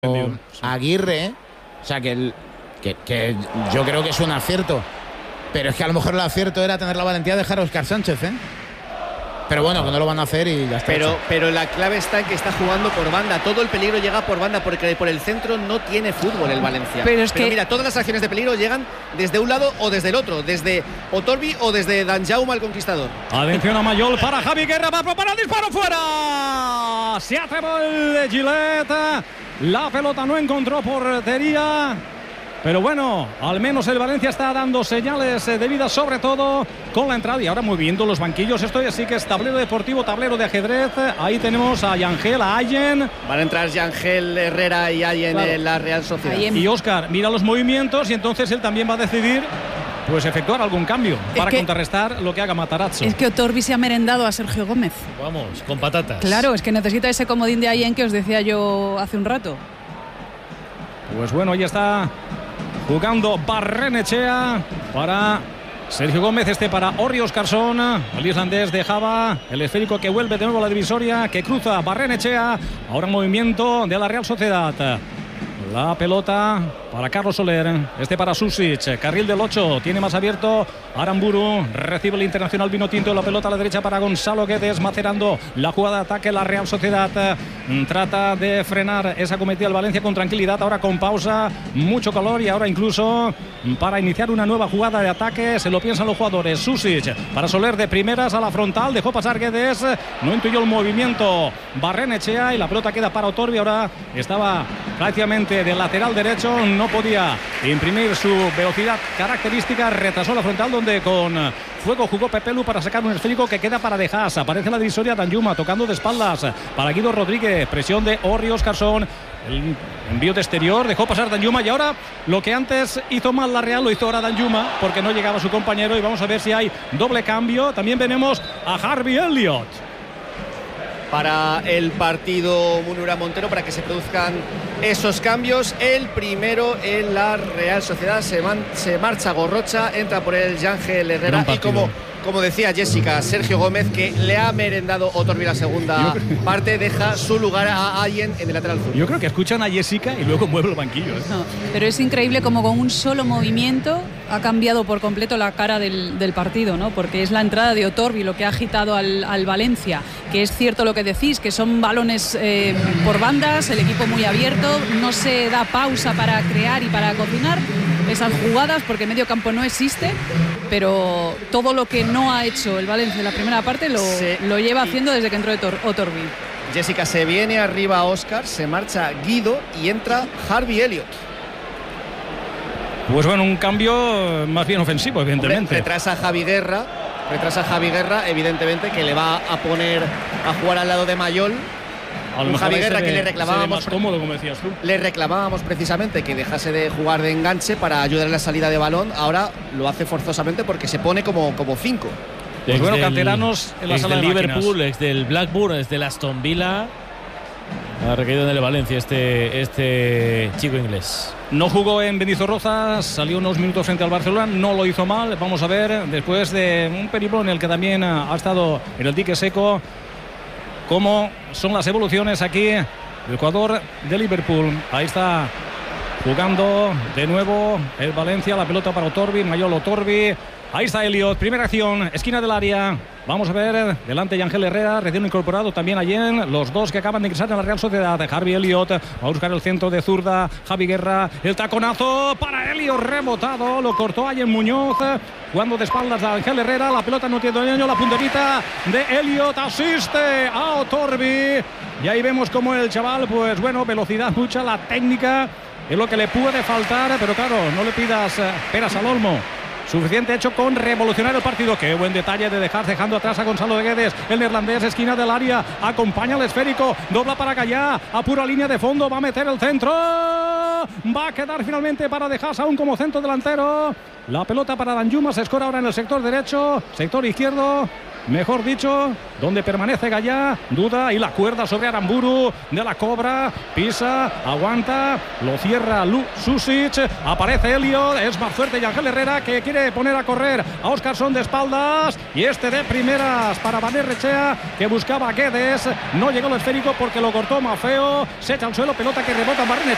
Aguirre, o sea que yo creo que es un acierto, pero es que a lo mejor el acierto era tener la valentía de dejar a Óscar Sánchez, pero bueno, que no lo van a hacer y ya está. Pero la clave está en que está jugando por banda. Todo el peligro llega por banda, porque por el centro no tiene fútbol el Valencia. Pero mira, todas las acciones de peligro llegan desde un lado o desde el otro, desde Otorbi o desde Dan Jaume, el conquistador. Atención a Mayol para Javi Guerra, va a preparar el disparo fuera. Se atrevió el Gillette. La pelota no encontró portería. Pero bueno, al menos el Valencia está dando señales de vida, sobre todo con la entrada. Y ahora moviendo los banquillos. Esto sí que es tablero deportivo, tablero de ajedrez. Ahí tenemos a Yangel, a Allen. Van a entrar Yangel, Herrera y Allen en la Real Sociedad. Y Óscar mira los movimientos y entonces él también va a decidir pues efectuar algún cambio para contrarrestar lo que haga Matarazzo. Es que Otorbi se ha merendado a Sergio Gómez. Vamos, con patatas. Claro, es que necesita ese comodín de Allen que os decía yo hace un rato. Pues bueno, ahí está jugando Barrenechea para Sergio Gómez, para Orri Óscarsson. El islandés dejaba el esférico que vuelve de nuevo a la divisoria, que cruza Barrenechea. Ahora movimiento de la Real Sociedad. La pelota para Carlos Soler, para Susic, carril del 8, tiene más abierto Aramburu, recibe el internacional vino tinto, la pelota a la derecha para Gonzalo Guedes, macerando la jugada de ataque. La Real Sociedad trata de frenar esa cometida del Valencia con tranquilidad, ahora con pausa, mucho calor, y ahora incluso para iniciar una nueva jugada de ataque, se lo piensan los jugadores. Susic para Soler de primeras a la frontal, dejó pasar Guedes, no intuyó el movimiento Barrenechea y la pelota queda para Otorbi. Ahora estaba prácticamente del lateral derecho, no podía imprimir su velocidad característica, retrasó la frontal donde con fuego jugó Pepelu para sacar un esférico que queda para Dejas. Aparece la divisoria Danjuma tocando de espaldas para Guido Rodríguez, presión de Orri Óscarsson, el envío de exterior, dejó pasar Danjuma y ahora lo que antes hizo mal la Real lo hizo ahora Danjuma porque no llegaba su compañero, y vamos a ver si hay doble cambio. También tenemos a Harvey Elliott para el partido Munura Montero, para que se produzcan esos cambios. El primero en la Real Sociedad, se marcha Gorrocha, entra por el Yangel Herrera, y como decía Jessica, Sergio Gómez, que le ha merendado Otorbi la segunda parte, deja su lugar a Allen en el lateral sur. Yo creo que escuchan a Jessica y luego mueve el banquillo. No, pero es increíble como con un solo movimiento ha cambiado por completo la cara del partido, ¿no? Porque es la entrada de Otorbi lo que ha agitado al Valencia, que es cierto lo que decís, que son balones por bandas, el equipo muy abierto, no se da pausa para crear y para cocinar esas jugadas porque medio campo no existe, pero todo lo que no ha hecho el Valencia en la primera parte lo lleva haciendo desde que entró Otorbi. Jessica, se viene arriba Óscar, se marcha Guido y entra Harvey Elliott. Pues bueno, un cambio más bien ofensivo, evidentemente. Retrasa Javi Guerra, evidentemente, que le va a poner a jugar al lado de Mayol. Un Javi Guerra que le reclamábamos, cómodo, como decías tú. Le reclamábamos precisamente que dejase de jugar de enganche para ayudar en la salida de balón. Ahora lo hace forzosamente porque se pone como 5. Pues bueno, canteranos en la sala de Liverpool, ex del Blackburn, ex del Aston Villa. Ha recaído en el Valencia este chico inglés. No jugó en Mendizorroza, salió unos minutos frente al Barcelona, no lo hizo mal. Vamos a ver, después de un periplo en el que también ha estado en el dique seco, cómo son las evoluciones aquí del jugador de Liverpool. Ahí está jugando de nuevo el Valencia, la pelota para Otorbi, Mayol Otorbi. Ahí está Elliott, primera acción, esquina del área. Vamos a ver, delante Yangel Herrera, recién incorporado también Allen, los dos que acaban de ingresar en la Real Sociedad. Harvey Elliott va a buscar el centro de zurda, Javi Guerra, el taconazo para Elliott, rebotado, lo cortó Allen Muñoz, jugando de espaldas a Yangel Herrera, la pelota no tiene daño, la punterita de Elliott asiste a Otorbi. Y ahí vemos como el chaval, pues bueno, velocidad mucha, la técnica es lo que le puede faltar, pero claro, no le pidas peras al olmo. Suficiente hecho con revolucionar el partido. Qué buen detalle de dejando atrás a Gonzalo de Guedes. El neerlandés, esquina del área, acompaña al esférico, dobla para Gallá, a pura línea de fondo, va a meter el centro. Va a quedar finalmente para Dejas aún como centro delantero. La pelota para Danjuma, se escora ahora en el sector derecho, sector izquierdo, mejor dicho, donde permanece Gallá, duda, y la cuerda sobre Aramburu, de la cobra, pisa, aguanta, lo cierra Susic, aparece Elliott, es más fuerte Yangel Herrera, que quiere poner a correr a Óscarsson de espaldas, y de primeras para Barrenechea, que buscaba a Guedes, no llegó el esférico porque lo cortó Mafeo, se echa al suelo, pelota que rebota en Barrenechea.